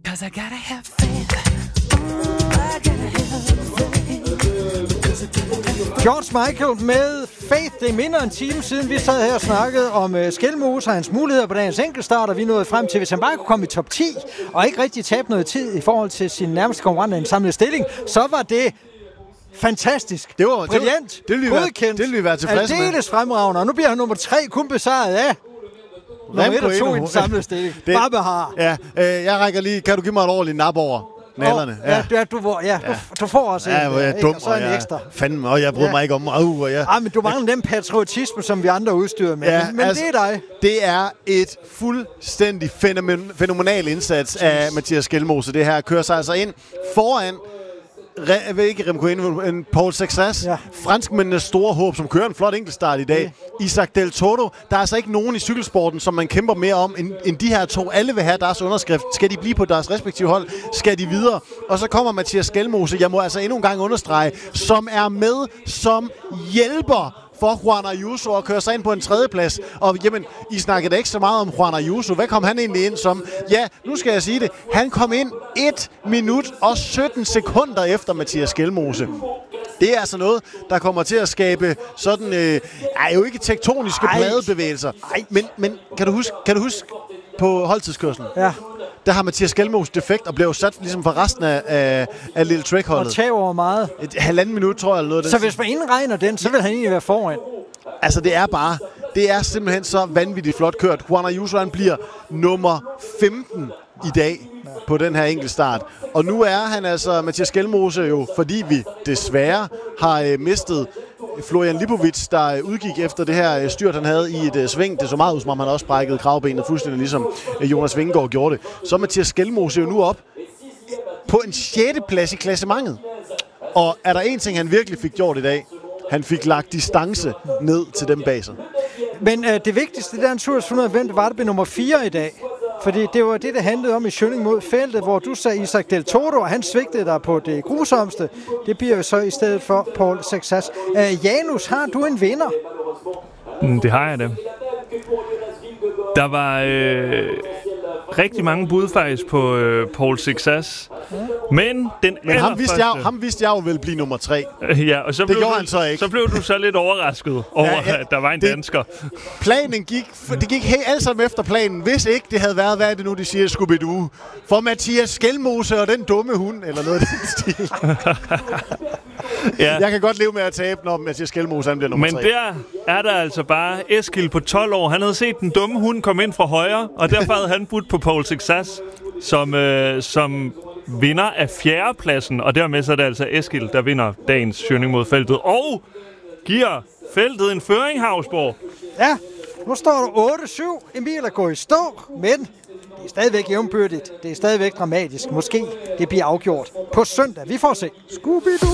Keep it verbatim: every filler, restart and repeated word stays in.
'cause I gotta have faith. Ooh, I gotta have faith. George Michael med Faith. Det er mindre en time siden, vi sad her og snakkede om uh, Skelmose og hans muligheder på dagens enkeltstart, og vi nåede frem til, hvis han bare kunne komme i top ti, og ikke rigtig tabe noget tid i forhold til sin nærmeste konkurrent i en samlet stilling, så var det fantastisk. Det var brilliant. Det ville vi være, det ville vi være tilfredse med. Aldeles fremragende, og nu bliver han nummer tre, kun besejret af nummer et og to i den samlede stilling. Det, Bare behar. Ja, øh, jeg rækker lige. Kan du give mig et ordentligt nap over nallerne? Oh, ja, ja, du, ja, du, du får også ja, en, jeg er dum, og så en og ekstra. Fandme, og jeg bryder ja. mig ikke om. Uh, og jeg, ah, men du mangler den patriotisme, som vi andre udstyrer med. Ja, men men altså, det er dig. Det er et fuldstændig fænomen, fænomenal indsats af Mathias Skelmose. Det her kører sig altså ind foran Re, jeg ved ikke, Remco Evenepoel, Paul Sexas, ja. franskmændenes store håb, som kører en flot enkeltstart i dag. Okay. Isaac Del Toro. Der er altså ikke nogen i cykelsporten, som man kæmper mere om, end, end de her to. Alle vil have deres underskrift. Skal de blive på deres respektive hold? Skal de videre? Og så kommer Mathias Skelmose, jeg må altså endnu en gang understrege, som er med som hjælper for Juan Ayuso at køre sig ind på en tredjeplads. Og jamen, I snakkede ikke så meget om Juan Ayuso. Hvad kom han egentlig ind som? Ja, nu skal jeg sige det. Han kom ind et minut og sytten sekunder efter Mathias Skelmose. Det er altså noget, der kommer til at skabe sådan, øh, er jo ikke tektoniske pladebevægelser. Men, men kan du huske, kan du huske på holdtidskørslen? Ja. Der har Mathias Skelmose defekt og blev sat ligesom for resten af, af, af Lille Trek-holdet. Og tager over meget. Et halvanden minut, tror jeg, eller noget. Så hvis man indregner den, så vil han egentlig være foran. Altså, det er bare, det er simpelthen så vanvittigt flot kørt. Juan Ayuso, han bliver nummer femten i dag på den her enkeltstart. Og nu er han altså, Mathias Skelmose jo, fordi vi desværre har øh, mistet Florian Lipovic, der udgik efter det her styrt, han havde i et uh, sving. Det så meget ud, som om han også brækkede kravbenet fuldstændig, ligesom uh, Jonas Vingegaard gjorde det. Så er Mathias Skelmose jo nu op på en sjette plads i klassementet. Og er der en ting, han virkelig fik gjort i dag? Han fik lagt distance ned til dem bag sig. Men uh, det vigtigste, det der en Tours hundrede, hvem var det blev nummer fire i dag? Fordi det var det, der handlede om i Schønning mod feltet, hvor du sagde Isaac Del Toro, og han svigtede dig på det grusomste. Det bliver jo så i stedet for Paul Sexas. Uh, Janus, har du en vinder? Mm, det har jeg da. Der var øh, rigtig mange bud faktisk på øh, Paul Sexas. Men den Men ham vidste, jeg, ham vidste jeg jo ville blive nummer tre. Ja, og så det blev gjorde du, han så ikke. Så blev du så lidt overrasket over, ja, ja, at der var en det, dansker. Planen gik, det gik helt alt sammen efter planen. Hvis ikke det havde været, hvad er det nu, de siger, Scooby-Doo? For Mathias Skelmose og den dumme hund, eller noget af den stil. Ja. Jeg kan godt leve med at tabe, når Mathias Skelmose han bliver nummer Men tre. Men der er der altså bare Eskil på tolv år. Han havde set den dumme hund komme ind fra højre, og derfor havde han budt på Paul Sexas som, øh, som vinder af fjerdepladsen. Og dermed så er det altså Eskil, der vinder dagens Schønning mod feltet. Og giver feltet en føring, Hausborg. Ja, nu står der otte syv. Emil er gået i stå, men det er stadigvæk jævnbyrdigt. Det er stadigvæk dramatisk. Måske det bliver afgjort på søndag. Vi får se. Scooby-Doo.